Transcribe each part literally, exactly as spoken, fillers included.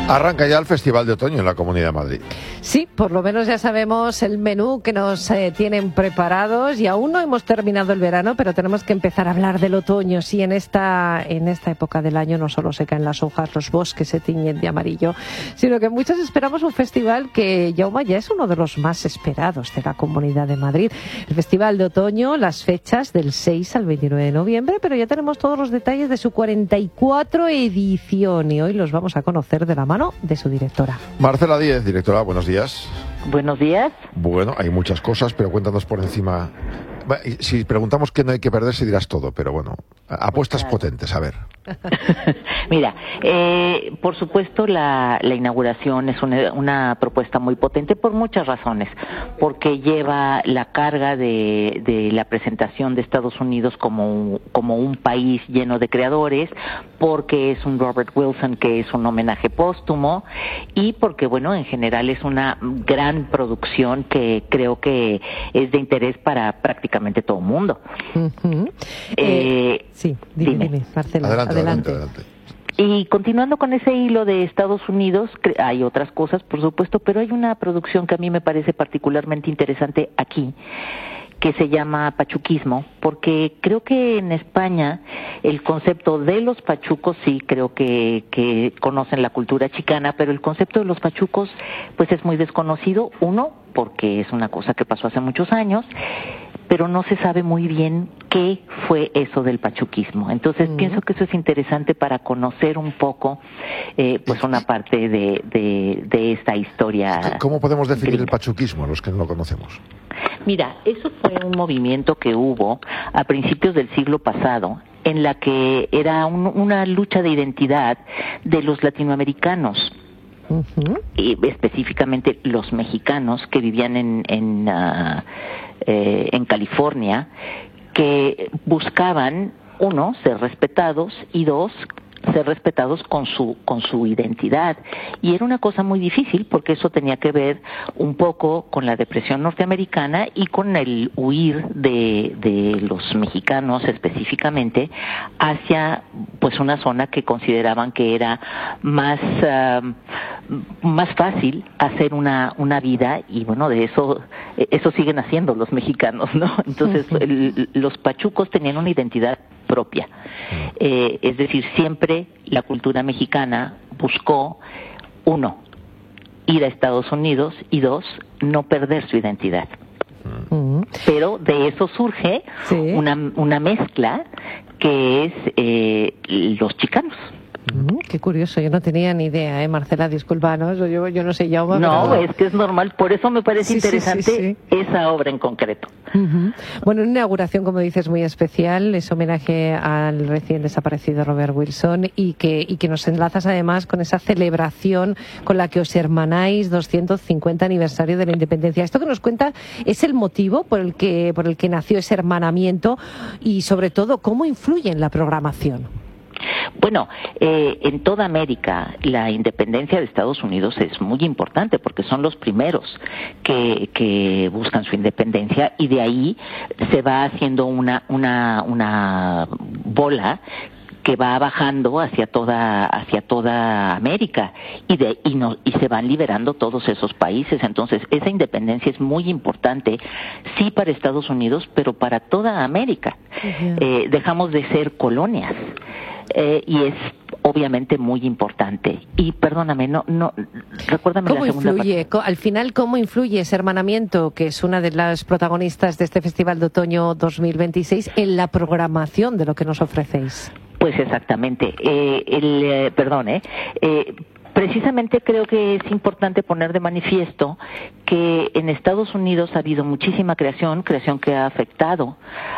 Arranca ya el Festival de Otoño en la Comunidad de Madrid. Sí, por lo menos ya sabemos el menú que nos eh, tienen preparados y aún no hemos terminado el verano, pero tenemos que empezar a hablar del otoño. Sí, en esta, en esta época del año no solo se caen las hojas, los bosques se tiñen de amarillo, sino que muchos esperamos un festival que, Jaume, ya es uno de los más esperados de la Comunidad de Madrid. El Festival de Otoño, las fechas del seis al veintinueve de noviembre, pero ya tenemos todos los detalles de su cuarenta y cuatro edición y hoy los vamos a conocer de la mano de su directora. Marcela Díez, directora, buenos días. Buenos días. Bueno, hay muchas cosas, pero cuéntanos por encima. Si preguntamos qué no hay que perderse, dirás todo, pero bueno, apuestas claro. potentes, a ver. Mira, eh, por supuesto la, la inauguración es una, una propuesta muy potente por muchas razones, porque lleva la carga de, de la presentación de Estados Unidos como, como un país lleno de creadores, porque es un Robert Wilson que es un homenaje póstumo y porque, bueno, en general es una gran producción que creo que es de interés para prácticamente todo el mundo. Uh-huh. eh, eh, sí, dime, dime. dime Marcela. Adelante, adelante, adelante. Y continuando con ese hilo de Estados Unidos, hay otras cosas, por supuesto, pero hay una producción que a mí me parece particularmente interesante aquí, que se llama pachuquismo, porque creo que en España el concepto de los pachucos, sí, creo que, que conocen la cultura chicana, pero el concepto de los pachucos pues es muy desconocido, uno, porque es una cosa que pasó hace muchos años, pero no se sabe muy bien qué fue eso del pachuquismo. Entonces mm. pienso que eso es interesante para conocer un poco eh, pues una parte de, de, de esta historia. ¿Cómo podemos definir gringa. el pachuquismo a los que no lo conocemos? Mira, eso fue un movimiento que hubo a principios del siglo pasado, en la que era un, una lucha de identidad de los latinoamericanos. Uh-huh. Y específicamente los mexicanos que vivían en en, uh, eh, en California, que buscaban, uno, ser respetados y dos, ser respetados con su con su identidad. Y era una cosa muy difícil porque eso tenía que ver un poco con la depresión norteamericana y con el huir de, de los mexicanos específicamente hacia pues una zona que consideraban que era más uh, más fácil hacer una una vida y bueno, de eso eso siguen haciendo los mexicanos, ¿no? Entonces el, los pachucos tenían una identidad propia. Eh, es decir, siempre la cultura mexicana buscó, uno, ir a Estados Unidos y dos, no perder su identidad. Uh-huh. Pero de eso surge sí. una, una mezcla que es eh, los chicanos. Mm, qué curioso, yo no tenía ni idea, ¿eh, Marcela? Discúlpanos, yo, yo no sé, Jaume. No, pero... es que es normal, por eso me parece sí, interesante sí, sí, sí. esa obra en concreto. Uh-huh. Bueno, una inauguración, como dices, muy especial, es homenaje al recién desaparecido Robert Wilson y que, y que nos enlazas además con esa celebración con la que os hermanáis doscientos cincuenta aniversario de la independencia. Esto que nos cuenta es el motivo por el que, por el que nació ese hermanamiento y, sobre todo, cómo influye en la programación. Bueno, eh, en toda América la independencia de Estados Unidos es muy importante porque son los primeros que, que buscan su independencia y de ahí se va haciendo una, una, una bola que va bajando hacia toda hacia toda América y de y no y se van liberando todos esos países. Entonces esa independencia es muy importante, sí para Estados Unidos, pero para toda América. Uh-huh. Eh, dejamos de ser colonias. Eh, y es obviamente muy importante. Y perdóname, no, no, recuérdame la segunda influye, parte. Al final, ¿cómo influye ese hermanamiento, que es una de las protagonistas de este Festival de Otoño dos mil veintiséis, en la programación de lo que nos ofrecéis? Pues exactamente. Eh, el, eh, perdón, eh, eh Precisamente creo que es importante poner de manifiesto que en Estados Unidos ha habido muchísima creación, creación que ha afectado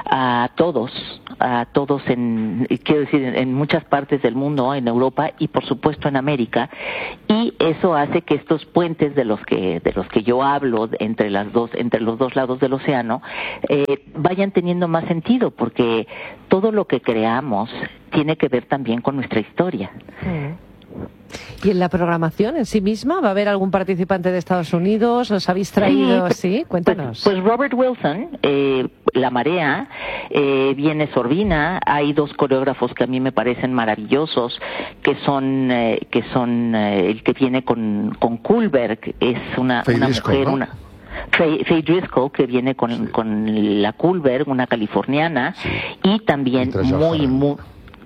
a todos, a todos en, quiero decir, en muchas partes del mundo, en Europa y por supuesto en América, y eso hace que estos puentes de los que de los que yo hablo entre las dos, entre los dos lados del océano, eh, vayan teniendo más sentido, porque todo lo que creamos tiene que ver también con nuestra historia. Mm. ¿Y en la programación en sí misma va a haber algún participante de Estados Unidos? ¿Os habéis traído? Sí, sí, cuéntanos. Pues, pues Robert Wilson, eh, La Marea, eh, viene Sorbina, hay dos coreógrafos que a mí me parecen maravillosos, que son eh, que son eh, el que viene con, con Kullberg, es una, una mujer, ¿no? una Faye, Faye Driscoll, que viene con, sí. con la Kullberg, una californiana, sí. y también muy, muy...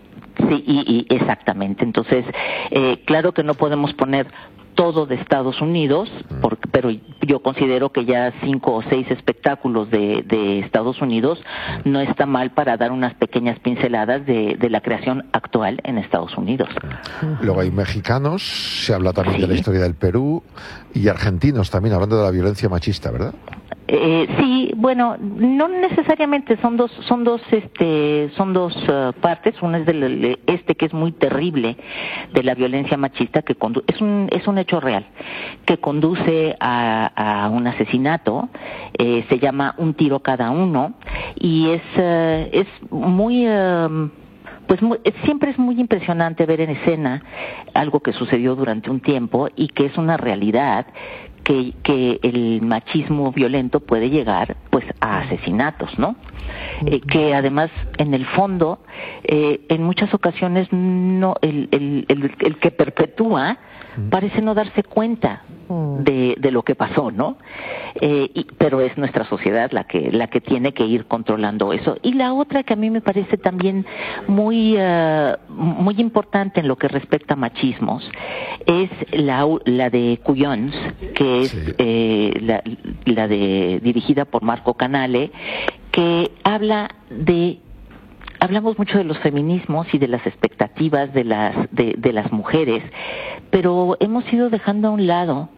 Sí, y, y exactamente. Entonces, eh, claro que no podemos poner todo de Estados Unidos, porque, pero yo considero que ya cinco o seis espectáculos de, de Estados Unidos no está mal para dar unas pequeñas pinceladas de, de la creación actual en Estados Unidos. Luego hay mexicanos, se habla también sí. de la historia del Perú, y argentinos también, hablando de la violencia machista, ¿verdad? Eh, sí, bueno, no necesariamente, son dos, son dos, este, son dos uh, partes. Una es del este, que es muy terrible, de la violencia machista, que condu- es un es un hecho real, que conduce a, a un asesinato. Eh, se llama Un tiro cada uno, y es uh, es muy uh, pues muy, siempre es muy impresionante ver en escena algo que sucedió durante un tiempo y que es una realidad. Que, que el machismo violento puede llegar pues a asesinatos, ¿no? Eh, que además en el fondo eh, en muchas ocasiones no el, el, el, el que perpetúa parece no darse cuenta de, de lo que pasó, ¿no? Eh, y, pero es nuestra sociedad la que la que tiene que ir controlando eso. Y la otra que a mí me parece también muy uh, muy importante en lo que respecta a machismos es la la de Cuyons, que es sí. eh, la, la de dirigida por Marco Canale, que habla de hablamos mucho de los feminismos y de las expectativas de las de, de las mujeres, pero hemos ido dejando a un lado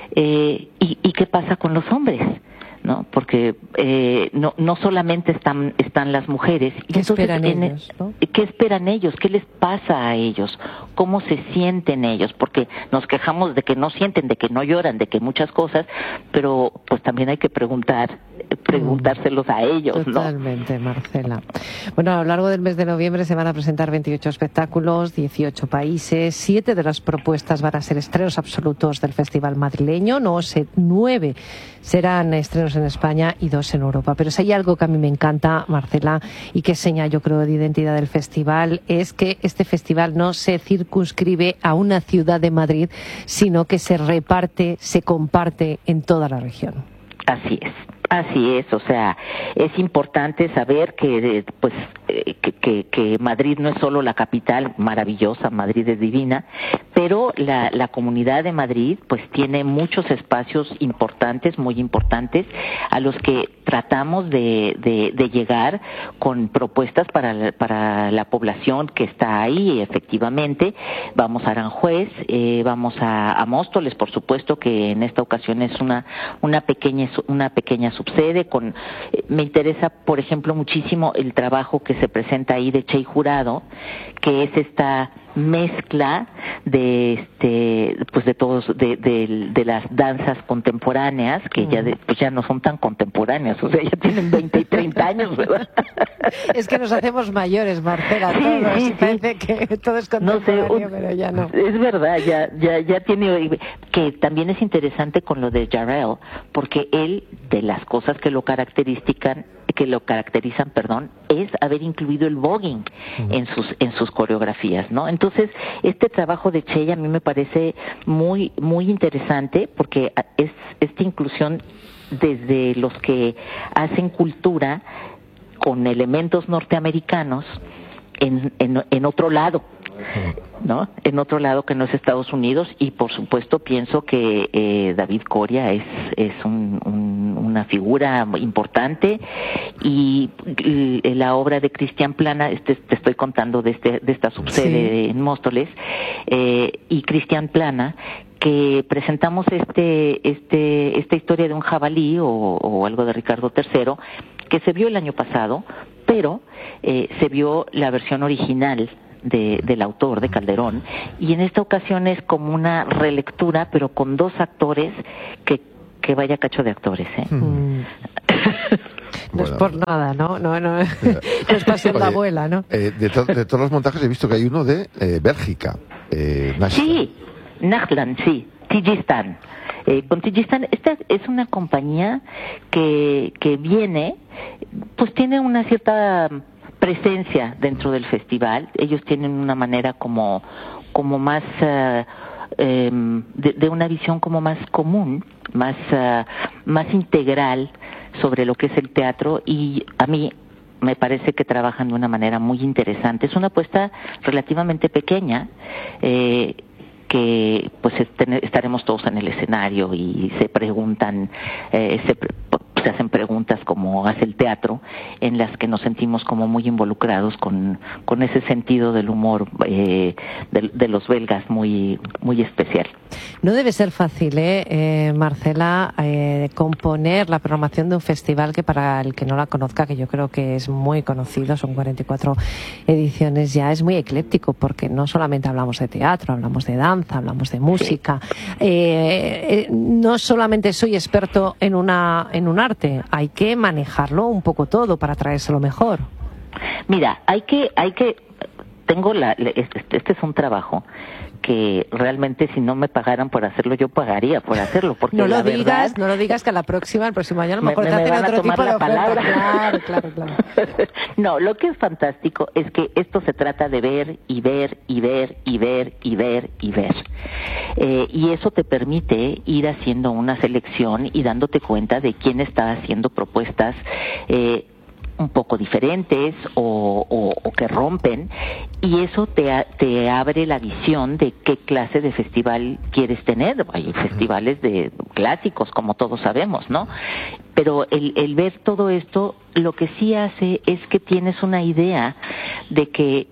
eh, y, y qué pasa con los hombres, ¿no? Porque eh, no no solamente están están las mujeres. ¿Qué esperan en, ellos? ¿no? ¿Qué esperan ellos? ¿Qué les pasa a ellos? ¿Cómo se sienten ellos? Porque nos quejamos de que no sienten, de que no lloran, de que muchas cosas, pero pues también hay que preguntar, preguntárselos a ellos, ¿no? Totalmente, Marcela. Bueno, a lo largo del mes de noviembre se van a presentar veintiocho espectáculos, dieciocho países, siete de las propuestas van a ser estrenos absolutos del Festival madrileño, no sé, nueve serán estrenos en España y dos en Europa. Pero si hay algo que a mí me encanta, Marcela, y que es señal, yo creo, de identidad del festival, es que este festival no se circunscribe a una ciudad de Madrid, sino que se reparte, se comparte en toda la región. Así es. Así es, o sea, es importante saber que pues eh, que, que, que Madrid no es solo la capital maravillosa, Madrid es divina, pero la, la comunidad de Madrid pues tiene muchos espacios importantes, muy importantes, a los que tratamos de, de, de llegar con propuestas para, para la población que está ahí, efectivamente. Vamos a Aranjuez, eh, vamos a, a Móstoles, por supuesto que en esta ocasión es una, una pequeña, una pequeña subsede con, me interesa por ejemplo muchísimo el trabajo que se presenta ahí de Chey Jurado, que es esta mezcla de este pues de todos de, de, de las danzas contemporáneas que mm. ya de, pues ya no son tan contemporáneas, o sea, ya tienen veinte y treinta años, ¿verdad? Es que nos hacemos mayores, Marcela, sí, todos, sí, parece sí. que todo es contemporáneo, no sé, un, pero ya no. Es verdad, ya ya ya tiene, que también es interesante con lo de Jarrell, porque él, de las cosas que lo caracterizan que lo caracterizan, perdón, es haber incluido el voguing uh-huh. en sus en sus coreografías, ¿no? Entonces, este trabajo de Chey a mí me parece muy muy interesante porque es esta inclusión desde los que hacen cultura con elementos norteamericanos en en, en otro lado, ¿no? En otro lado que no es Estados Unidos, y por supuesto pienso que eh, David Coria es es un, un, una figura importante, y, y la obra de Cristian Plana, este, te estoy contando de este de esta subsede sí. en Móstoles, eh, y Cristian Plana, que presentamos este este esta historia de un jabalí o, o algo de Ricardo tercero, que se vio el año pasado, pero eh, se vio la versión original De, del autor, de Calderón, y en esta ocasión es como una relectura, pero con dos actores que, que vaya cacho de actores, ¿eh? Mm. No bueno. es por nada, ¿no? No, no, no es pasión de abuela, ¿no? Eh, de, to- de todos los montajes he visto que hay uno de eh, Bélgica. Eh, sí, Nakhlan, sí, Tijistan. Eh, con Tijistan, esta es una compañía que, que viene, pues tiene una cierta presencia dentro del festival. Ellos tienen una manera como, como más, uh, eh, de, de una visión como más común, más, uh, más integral sobre lo que es el teatro, y a mí me parece que trabajan de una manera muy interesante. Es una apuesta relativamente pequeña, eh, que pues estaremos todos en el escenario y se preguntan, eh, se, se hacen preguntas como hace el teatro, en las que nos sentimos como muy involucrados con, con ese sentido del humor eh, de, de los belgas muy, muy especial. No debe ser fácil, ¿eh, eh Marcela, eh, componer la programación de un festival que, para el que no la conozca, que yo creo que es muy conocido, son cuarenta y cuatro ediciones ya, es muy ecléctico, porque no solamente hablamos de teatro, hablamos de danza, hablamos de música. Eh, eh, no solamente soy experto en una en un arte, hay que manejarlo un poco todo para traérselo mejor. Mira, hay que hay que tengo la este, este es un trabajo que realmente si no me pagaran por hacerlo, yo pagaría por hacerlo, porque no lo la digas, verdad, no lo digas, que a la próxima, el próximo año a lo me, mejor me, te me hacen van a otro tomar tipo de la oferta. palabra. Claro, claro, claro. No, lo que es fantástico es que esto se trata de ver y ver y ver y ver y ver y ver. Eh, y eso te permite ir haciendo una selección y dándote cuenta de quién está haciendo propuestas eh, un poco diferentes o, o, o que rompen, y eso te, te abre la visión de qué clase de festival quieres tener. Hay festivales de clásicos, como todos sabemos, ¿no? Pero el, el ver todo esto, lo que sí hace es que tienes una idea de que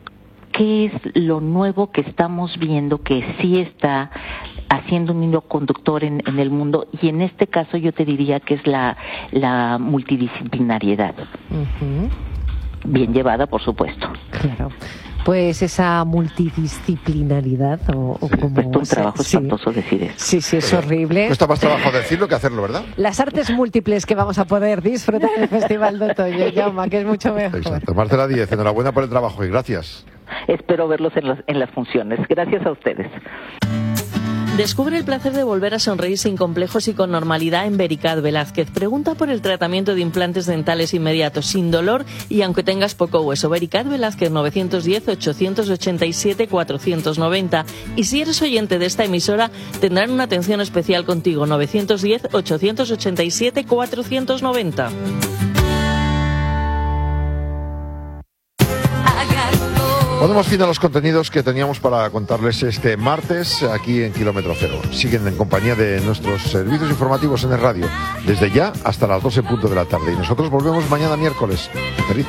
qué es lo nuevo que estamos viendo que sí está haciendo un hilo conductor en, en el mundo, y en este caso yo te diría que es la, la multidisciplinariedad. Uh-huh. Bien llevada, por supuesto. Claro. Pues esa multidisciplinaridad, o, o como... Cuesta un trabajo sí. espantoso decir eso. Sí, sí, es horrible. Cuesta más trabajo decirlo que hacerlo, ¿verdad? Las artes múltiples que vamos a poder disfrutar en el Festival de Otoño, Jaume, que es mucho mejor. Exacto. Marcela Díez, enhorabuena por el trabajo y gracias. Espero verlos en, los, en las funciones. Gracias a ustedes. Descubre el placer de volver a sonreír sin complejos y con normalidad en Vericat Velázquez. Pregunta por el tratamiento de implantes dentales inmediatos, sin dolor y aunque tengas poco hueso. Vericat Velázquez, nueve uno cero, ocho ocho siete, cuatro nueve cero. Y si eres oyente de esta emisora, tendrán una atención especial contigo. nueve uno cero, ocho ocho siete, cuatro nueve cero. Ponemos fin a los contenidos que teníamos para contarles este martes aquí en Kilómetro Cero. Siguen en compañía de nuestros servicios informativos en el radio, desde ya hasta las doce en punto de la tarde. Y nosotros volvemos mañana miércoles. Feliz